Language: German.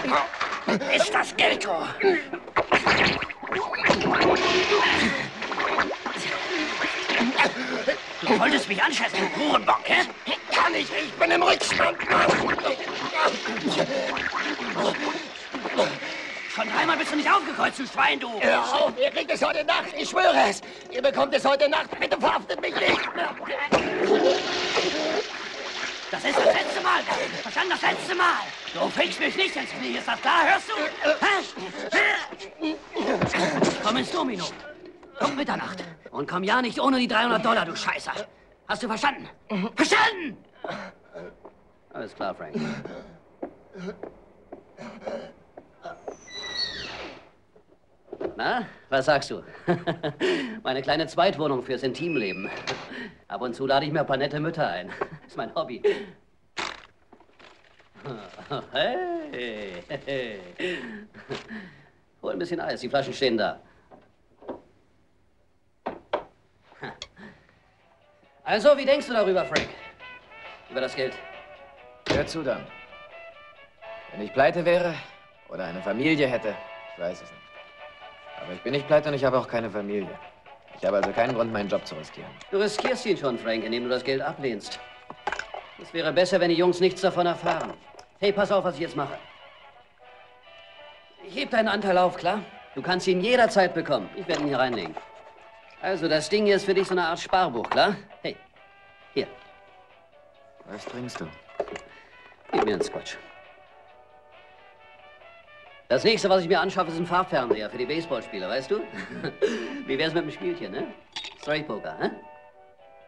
Ist das Geld, du? Du wolltest mich anschätzen, du Hurenbock, hä? Kann ich bin im Rückstand. Schon dreimal bist du nicht aufgekreuzt, du Schwein, du! Hör auf, ihr kriegt es heute Nacht, ich schwöre es. Ihr bekommt es heute Nacht, bitte verhaftet mich nicht. Das ist das letzte Mal, verstanden, das letzte Mal. Du fickst mich nicht ins Knie, ist das klar, hörst du? Komm ins Domino. Kommt Mitternacht. Und komm ja nicht ohne die $300, du Scheißer. Hast du verstanden? Verstanden? Alles klar, Frank. Na, was sagst du? Meine kleine Zweitwohnung fürs Intimleben. Ab und zu lade ich mir ein paar nette Mütter ein. Ist mein Hobby. Hey, hey. Hol ein bisschen Eis, die Flaschen stehen da. Also, wie denkst du darüber, Frank? Über das Geld? Hör zu dann. Wenn ich pleite wäre oder eine Familie hätte, ich weiß es nicht. Aber ich bin nicht pleite und ich habe auch keine Familie. Ich habe also keinen Grund, meinen Job zu riskieren. Du riskierst ihn schon, Frank, indem du das Geld ablehnst. Es wäre besser, wenn die Jungs nichts davon erfahren. Hey, pass auf, was ich jetzt mache. Ich heb deinen Anteil auf, klar? Du kannst ihn jederzeit bekommen. Ich werde ihn hier reinlegen. Also, das Ding hier ist für dich so eine Art Sparbuch, klar? Hey, hier. Was trinkst du? Gib mir einen Scotch. Das nächste, was ich mir anschaffe, ist ein Farbfernseher für die Baseballspieler, weißt du? Wie wär's mit dem Spielchen, ne? Straight Poker, ne?